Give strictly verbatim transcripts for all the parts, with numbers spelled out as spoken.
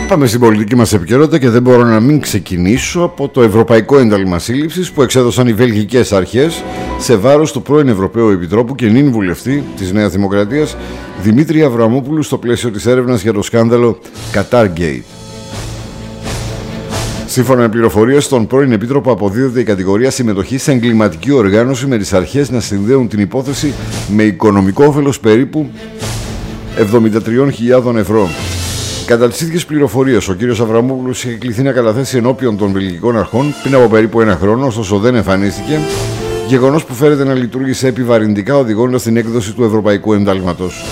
Πάμε στην πολιτική μας επικαιρότητα και δεν μπορώ να μην ξεκινήσω από το Ευρωπαϊκό Ένταλμα Σύλληψης που εξέδωσαν οι βελγικές αρχές σε βάρος του πρώην Ευρωπαίου Επιτρόπου και νυν βουλευτή της Νέας Δημοκρατίας Δημήτρη Αβραμόπουλου στο πλαίσιο της έρευνας για το σκάνδαλο Qatargate. Σύμφωνα με πληροφορίες, στον πρώην Επίτροπο αποδίδεται η κατηγορία συμμετοχή σε εγκληματική οργάνωση με τις αρχές να συνδέουν την υπόθεση με οικονομικό όφελος περίπου εβδομήντα τρεις χιλιάδες ευρώ. Κατά τις ίδιες πληροφορίες, ο κύριος Αβραμόπουλος είχε κληθεί να καταθέσει ενώπιον των βελγικών αρχών πριν από περίπου ένα χρόνο, ωστόσο δεν εμφανίστηκε, γεγονός που φέρεται να λειτουργήσε επιβαρυντικά, οδηγώντας στην έκδοση του Ευρωπαϊκού Εντάλματος.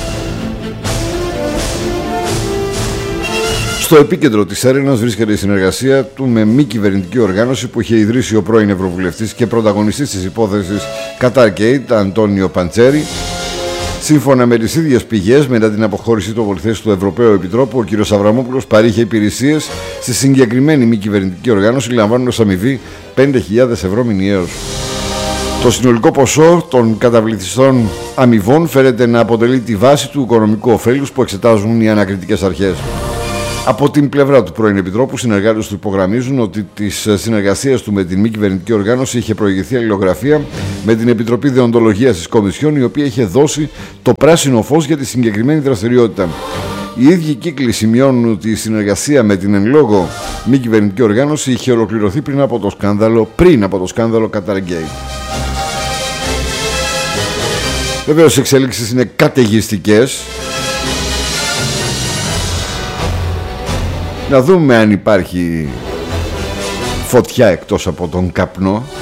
Στο επίκεντρο της έρευνας βρίσκεται η συνεργασία του με μη κυβερνητική οργάνωση που είχε ιδρύσει ο πρώην Ευρωβουλευτής και πρωταγωνιστής της υπόθεσης Qatargate, Αντώνιο Παντσέρη. Σύμφωνα με τις ίδιες πηγές, μετά την αποχώρησή του από τη θέση του Ευρωπαίου Επιτρόπου, ο κ. Αβραμόπουλος παρήχε υπηρεσίες στη συγκεκριμένη μη κυβερνητική οργάνωση, λαμβάνοντας αμοιβή πέντε χιλιάδες ευρώ μηνιαίως. Το συνολικό ποσό των καταβληθιστών αμοιβών φέρεται να αποτελεί τη βάση του οικονομικού ωφέλους που εξετάζουν οι ανακριτικές αρχές. Από την πλευρά του πρώην Επιτρόπου, συνεργάτες του υπογραμμίζουν ότι της συνεργασίας του με την μη κυβερνητική οργάνωση είχε προηγηθεί αλληλογραφία με την Επιτροπή Δεοντολογίας της Κομισιόν, η οποία είχε δώσει το πράσινο φως για τη συγκεκριμένη δραστηριότητα. Οι ίδιοι κύκλοι σημειώνουν ότι η συνεργασία με την εν λόγω μη κυβερνητική οργάνωση είχε ολοκληρωθεί πριν από το σκάνδαλο, πριν από το σκάνδαλο Qatargate. Βεβαίως οι εξέλιξεις είναι καταιγιστικές. Να δούμε αν υπάρχει φωτιά εκτός από τον καπνό.